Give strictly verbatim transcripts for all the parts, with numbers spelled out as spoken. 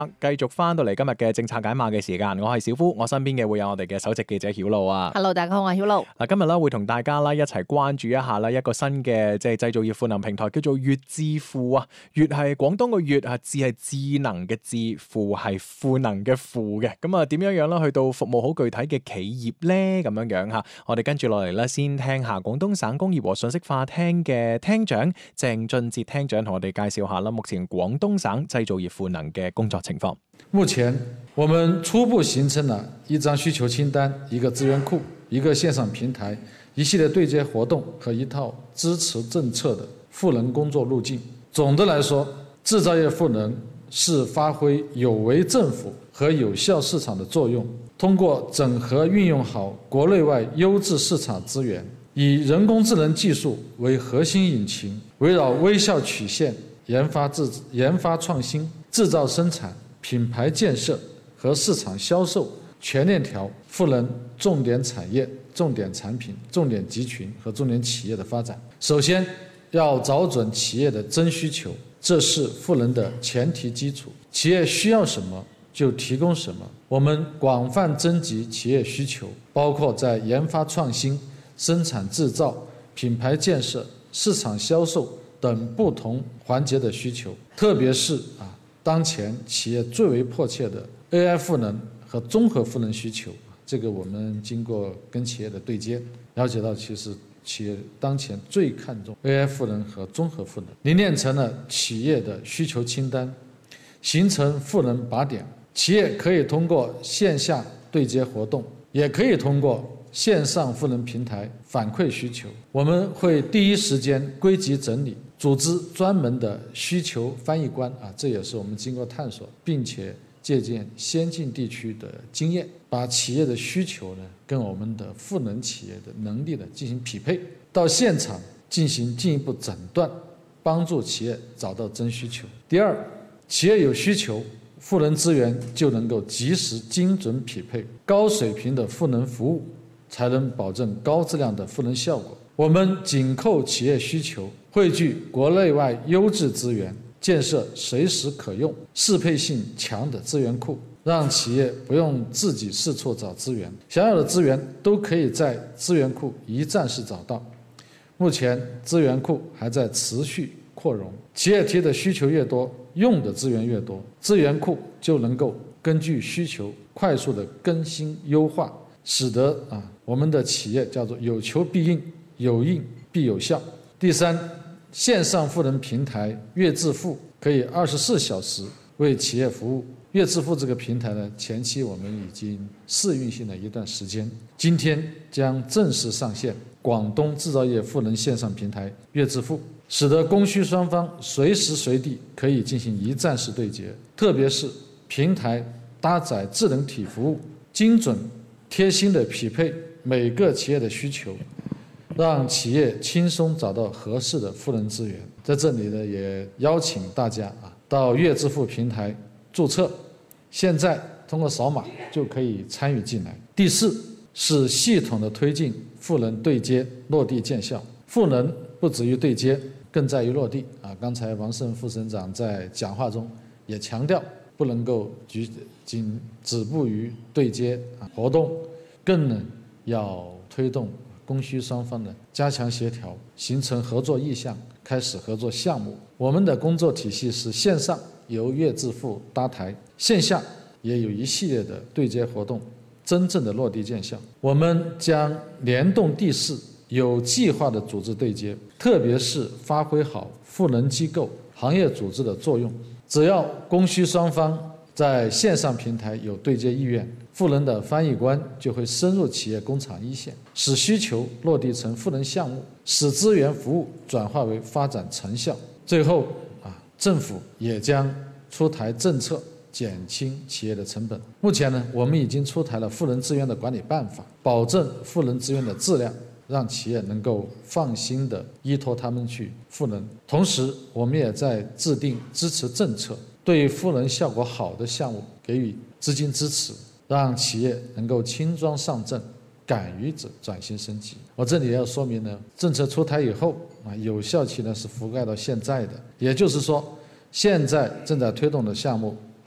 繼續翻到嚟今日嘅政策解碼嘅時間，我係小夫，我身邊嘅會有我哋嘅首席記者曉露啊。 Hello， 大家好，我係曉露。 嗱，今日咧會同大家啦一齊關注一下啦一個新嘅即係製造業賦能平台，叫做粵智庫啊。粵係廣東個粵啊，智係智能嘅智，庫係賦能嘅庫嘅。咁啊，點樣樣啦？去到服務好具體嘅企業咧，咁樣樣吓。我哋跟住落嚟咧，先聽下廣東省工業和信息化廳嘅廳長鄭俊哲廳長同我哋介紹下啦，目前廣東省製造業賦能嘅工作情況。 目前我們初步形成了一張需求清單、一個資源庫、一個線上平台、一系列對接活動和一套支持政策的賦能工作路徑。總的來說，製造業賦能是發揮有為政府和有效市場的作用，通過整合運用好國內外優質市場資源，以人工智能技術為核心引擎，圍繞微笑曲線、研發製研發創新、製造生產、品牌建設和市場銷售全鏈條賦能重點產業、重點產品、重點集群和重點企業的發展。首先要找準企業的真需求，這是賦能的前提基礎。企業需要什麼就提供什麼。我們廣泛徵集企業需求，包括在研發創新、生產製造、品牌建設、市場銷售等不同環節的需求，特別是啊。當前企業最為迫切的 A I 賦能和綜合賦能需求，這個我們經過跟企業的對接，了解到其實企業當前最看重 A I 賦能和綜合賦能，凝練成了企業的需求清單，形成賦能靶點。企業可以通過線下對接活動，也可以通過線上賦能平台反饋需求。我們會第一時間歸集整理，組織專門的需求翻譯官啊，這也是我們經過探索，並且借鑑先進地區的經驗，把企業的需求呢跟我們的賦能企業的能力呢進行匹配，到現場進行進一步診斷，幫助企業找到真需求。第二，企業有需求，賦能資源就能夠及時精準匹配，高水平的賦能服務才能保證高質量的賦能效果。我們緊扣企業需求，匯聚國內外優質資源，建設隨時可用、適配性強的資源庫，讓企業不用自己四處找資源，想要的資源都可以在資源庫一站式找到。目前資源庫還在持續擴容，企業提的需求越多，用的資源越多，資源庫就能夠根據需求快速的更新優化，使得啊我們的企業叫做有求必應，有應必有效。第三，線上賦能平台粵智庫可以二十四小時為企業服務。粵智庫這個平台呢，前期我們已經試運行了一段時間，今天將正式上線廣東製造業賦能線上平台粵智庫，使得供需雙方隨時隨地可以進行一站式對接，特別是平台搭載智能體服務，精準貼心的匹配每個企業的需求，讓企業輕鬆找到合適的賦能資源。在這裡呢，也邀請大家啊到粵智庫平台註冊，現在通過掃碼就可以參與進來。第四是系統的推進賦能對接落地見效。賦能不止於對接，更在於落地啊！剛才王勝副省長在講話中也強調，不能夠僅僅止步於對接活動，更能要推動供需雙方的加強協調，形成合作意向，開始合作項目。我們的工作體系是線上由粵智庫搭台，線下也有一系列的對接活動，真正的落地見效。我們將聯動地勢，有計劃的組織對接，特別是發揮好賦能機構、行業組織的作用。只要供需雙方在線上平台有對接意願，賦能的翻譯官就會深入企業工廠一線，使需求落地成賦能項目，使資源服務轉化為發展成效。最後啊，政府也將出台政策，減輕企業的成本。目前呢，我們已經出台了賦能資源的管理辦法，保證賦能資源的質量，讓企業能夠放心地依託他們去賦能。同時，我們也在制定支持政策，對賦能效果好的項目給予資金支持，讓企業能夠輕裝上陣，敢於者轉型升級。我這裡要說明呢，政策出台以後啊，有效期呢是覆蓋到現在的，也就是說，現在正在推動的項目，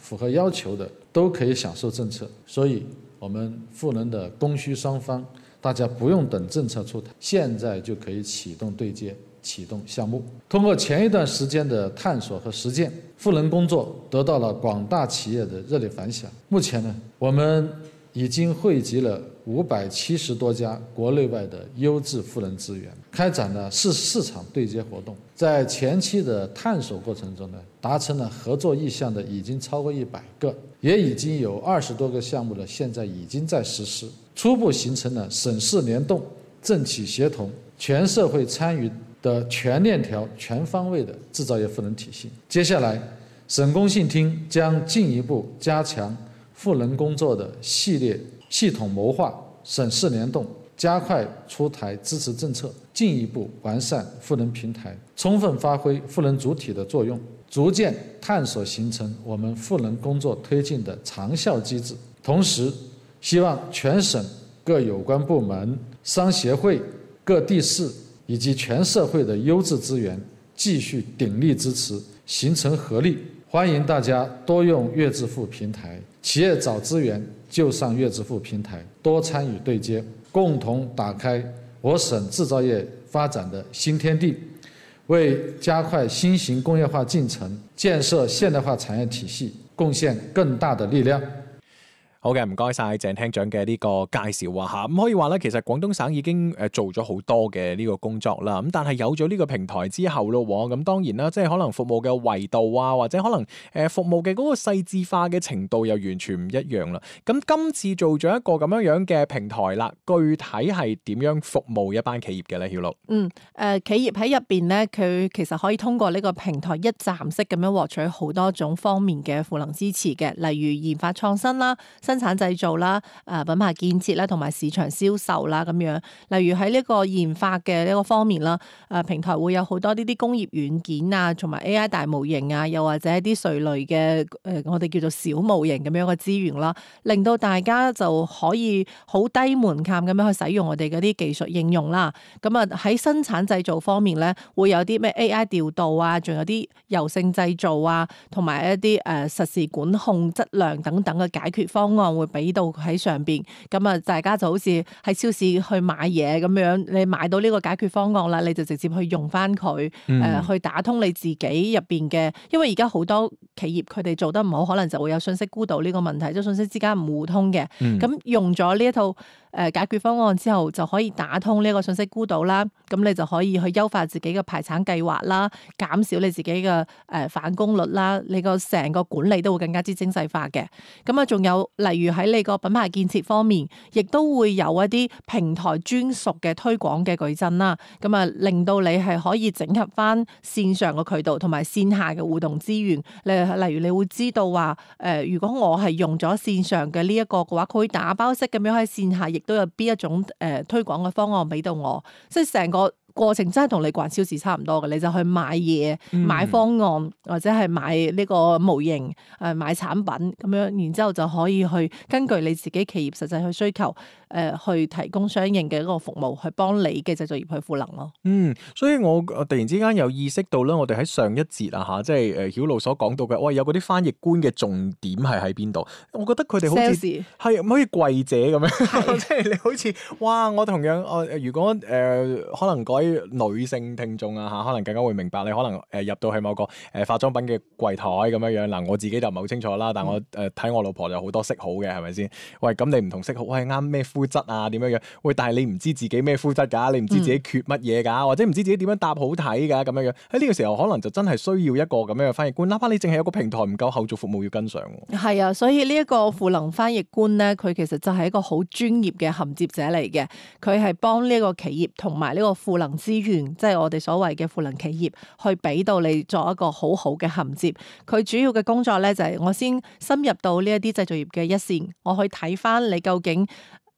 符合要求的都可以享受政策。所以我们赋能的供需双方，大家不用等政策出台，现在就可以启动对接，启动项目。通过前一段时间的探索和实践，赋能工作得到了广大企业的热烈反响。目前呢，我们已经汇集了五百七十多家国内外的优质赋能资源，开展了市市场对接活动。在前期的探索过程中呢，达成了合作意向的已经超过一百个，也已经有二十多个项目呢，现在已经在实施，初步形成了省市联动、政企协同、全社会参与的全链条、全方位的制造业赋能体系。接下来，省工信厅将进一步加强赋能工作的系列系统谋划、省市联动，加快出台支持政策，进一步完善赋能平台，充分发挥赋能主体的作用，逐渐探索形成我们赋能工作推进的长效机制。同时，希望全省各有关部门、商协会、各地市以及全社会的优质资源继续鼎力支持，形成合力。欢迎大家多用粤致富平台，企业找资源就上粤致富平台，多参与对接，共同打开我省制造业发展的新天地，为加快新型工业化进程、建設現代化產業體系貢獻更大的力量。 好嘅，唔該晒鄭廳長嘅呢個介紹啊嚇，咁可以話咧，其實廣東省已經誒做咗好多嘅呢個工作啦。咁但係有咗呢個平台之後咯，咁當然啦，即係可能服務嘅維度啊，或者可能誒服務嘅嗰個細緻化嘅程度又完全唔一樣啦。咁今次做咗一個咁樣樣嘅平台啦，具體係點樣服務一班企業嘅咧？曉露？ 嗯，誒、呃、企業喺入邊咧，佢其實可以通過呢個平台一站式咁樣獲取好多種方面嘅賦能支持嘅，例如研發創新啦、生產製造啦、誒品牌建設啦，同埋市場銷售啦咁樣。例如喺呢個研發嘅呢個方面啦，誒平台會有好多呢啲工業軟件啊，同埋 A I 大模型啊，又或者一啲垂類嘅誒我哋叫做小模型咁樣嘅資源啦，令到大家就可以好低門檻咁樣去使用我哋嗰啲技術應用啦。咁啊喺生產製造方面咧，會有啲咩 A I 調度啊，仲有啲柔性製造啊，同埋一啲誒實時管控質量等等嘅解決方案會俾到喺上邊。咁啊，大家就好似喺超市去買嘢咁樣，你買到呢個解決方案啦，你就直接去用翻佢，誒、 嗯呃、去打通你自己入邊嘅。因為而家好多企業佢哋做得唔好，可能就會有信息孤島呢個問題，即係信息之間唔互通嘅。咁、嗯、用咗呢一套誒解決方案之後，就可以打通呢個信息孤島啦。咁你就可以去優化自己嘅排產計劃啦，減少你自己嘅誒返工率啦，你個成個管理都會更加之精細化嘅。咁啊，仲有例如喺你個品牌建設方面，亦都會有一啲平台專屬嘅推廣嘅矩陣啦。咁啊，令到你係可以整合翻線上嘅渠道同埋線下嘅互動資源。例例如你會知道話，誒、呃、如果我係用咗線上嘅呢一個嘅話，佢會打包式咁樣喺線下，亦都有邊一種誒、呃、推廣嘅方案俾到我，即係成個過程真係同你逛超市差唔多嘅，你就去買嘢、買方案或者係買呢個模型、誒買產品咁樣，然之後就可以去根據你自己企業實際去需求，誒、呃、去提供相應嘅一個服務，去幫你嘅製造業去賦能咯。 嗯，所以我突然之間有意識到咧，我哋喺上一節啊嚇，即係誒曉露所講到嘅，喂有嗰啲翻譯官嘅重點係喺邊度？我覺得佢哋好似係唔可以櫃姐咁樣，即係你好似哇！我同樣我如果誒、呃、可能改女性聽眾啊嚇，可能更加會明白你可能誒入到去某個誒化妝品嘅櫃台咁樣樣嗱，我自己就唔係好清楚啦，但我誒睇、呃、我老婆就好多色號嘅係咪先？喂，咁你唔同色號，喂啱咩膚質啊點樣樣？喂，但係你唔知自己咩膚質㗎，你唔知自己缺乜嘢㗎，或者唔知自己點樣搭好睇㗎咁樣樣。喺呢個時候可能就真係需要一個咁樣嘅翻譯官，哪怕你淨係有個平台唔夠，後續服務要跟上。 係啊，所以呢一個賦能翻譯官咧，佢其實就係一個好專業嘅銜接者嚟嘅，佢係幫呢個企業同埋呢個賦能資源。即係我哋所謂嘅賦能企業，去俾到你作一個好好嘅銜接。佢主要嘅工作咧就係我先深入到呢一啲製造業嘅一線，我去睇翻你究竟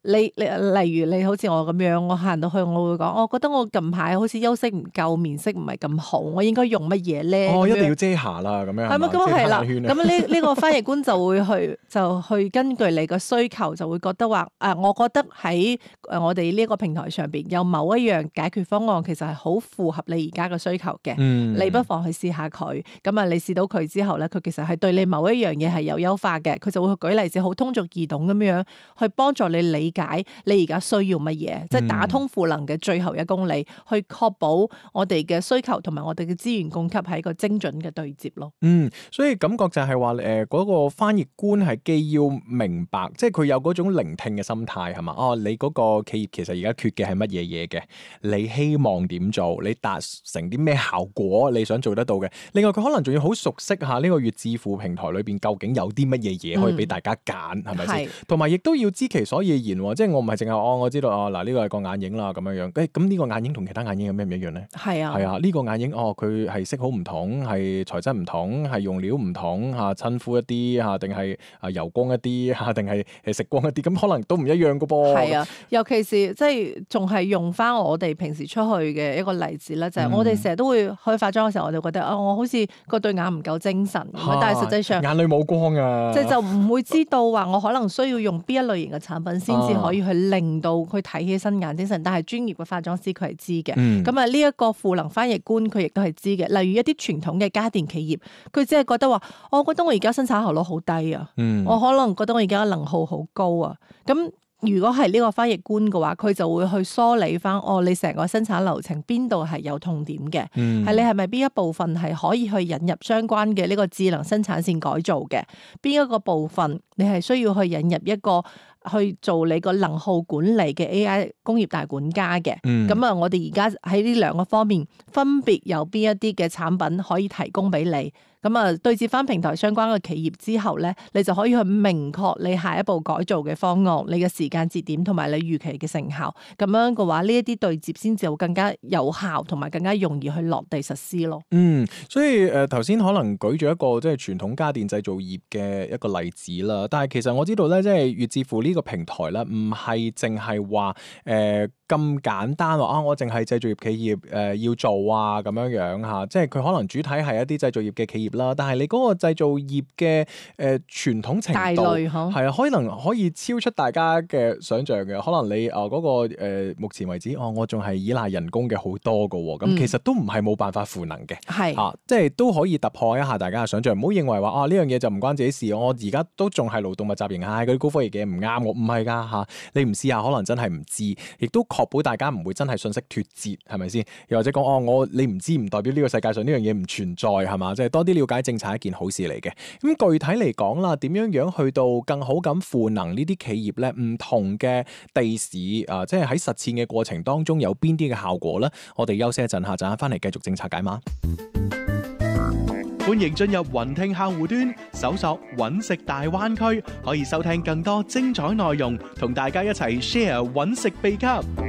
你你例如你好似我咁樣，我行到去我會講，我覺得我近排好似休息唔夠，面色唔係咁好，我應該用乜嘢咧？ 哦， 咁樣一定要遮瑕啦，咁樣係咪？咁係啦，咁咁呢呢個翻譯官就會去就去根據你個需求，就會覺得話誒、啊，我覺得喺誒我哋呢個平台上邊有某一樣解決方案，其實係好符合你而家嘅需求嘅， 嗯、 你不妨去試下佢。咁啊，你試到佢之後咧，佢其實係對你某一樣嘢係有優化嘅，佢就會去舉例子，好通俗易懂咁樣去幫助你理解你而家需要乜嘢，即係打通賦能嘅最後一公里，去確保我哋嘅需求同埋我哋嘅資源供給係一個精準嘅對接咯。 嗯，所以感覺就係話誒嗰個翻譯官係既要明白，即係佢有嗰種聆聽嘅心態係嘛？哦，你嗰個企業其實而家缺嘅係乜嘢嘢嘅？你希望點做？你達成啲咩效果？你想做得到嘅？另外佢可能仲要好熟悉下呢個粵智庫平台裏邊究竟有啲乜嘢嘢可以俾大家揀，係咪先？同埋亦都要知其所以然喎，即係我唔係淨係哦，我知道哦嗱呢個係個眼影啦咁樣樣，誒咁呢個眼影同其他眼影有咩唔一樣咧？ 係啊， 係啊，呢個眼影哦佢係色好唔同，係材質唔同，係用料唔同嚇，親膚一啲嚇，定係啊油光一啲嚇，定係誒食光一啲，咁可能都唔一樣噶噃。 係啊，尤其是即係仲係用翻我哋平時出去嘅一個例子啦，就係、是、我哋成日都會去化妝嘅時候，我哋覺得啊、哦，我好似個對眼唔夠精神咁、啊、但係實際上眼裏冇光啊， 即係就唔會知道話我可能需要用邊一類型嘅產品先至可以去令到佢睇起身眼精神，但係專業嘅化妝師佢係知嘅。咁啊呢一個賦能翻譯官佢亦都係知嘅。例如一啲傳統嘅家電企業，佢只係覺得話，我覺得我而家生產效率好低啊，嗯、我可能覺得我而家能耗好高啊，咁。如果係呢個翻譯官嘅話，佢就會去梳理翻，哦，你成個生產流程邊度係有痛點嘅，係、嗯、你係咪邊一部分係可以去引入相關嘅呢個智能生產線改造嘅？邊一個部分你係需要去引入一個去做你個能耗管理嘅 A I 工業大管家嘅？咁啊、嗯，我哋而家喺呢兩個方面分別有邊一啲嘅產品可以提供俾你？咁啊，對接翻平台相關嘅企業之後咧，你就可以去明確你下一步改造嘅方案、你嘅時間節點同埋你預期嘅成效。咁樣嘅話，呢一啲對接先至會更加有效，同埋更加容易去落地實施咯。 嗯，所以誒頭先可能舉咗一個即係傳統家電製造業嘅一個例子啦。但係其實我知道咧，即係粵智庫呢個平台咧，唔係淨係話誒咁簡單話啊，我淨係製造業企業誒、呃、要做啊咁樣樣嚇。即係佢可能主體係一啲製造業嘅企業啦，但係你嗰個製造業嘅誒、呃、傳統程度係啊，可能可以超出大家嘅想像嘅。可能你啊嗰、呃那個、呃、目前為止，哦，我仲係依賴人工嘅好多㗎喎。咁、嗯、其實都唔係冇辦法賦能嘅，係是啊，即係都可以突破一下大家嘅想像。唔好認為話啊呢樣嘢就唔關自己事，我而家都仲係勞動密集型，唉嗰啲高科技嘅唔啱我，唔係㗎嚇。你唔試下，可能真係唔知，亦都確保大家唔會真係信息脫節，係咪先？又或者講哦，我你唔知唔代表呢個世界上呢樣嘢唔存在係嘛？即係多啲了解政策係一件好事嚟嘅。咁具體嚟講啦，點樣樣去到更好咁賦能呢啲企業咧？唔同嘅地市啊、呃，即係喺實踐嘅過程當中有邊啲嘅效果咧？我哋休息一陣，下陣翻嚟繼續政策解碼。歡迎進入雲聽客戶端，搜索揾食大灣區，可以收聽更多精彩內容，同大家一齊 share 揾食秘笈。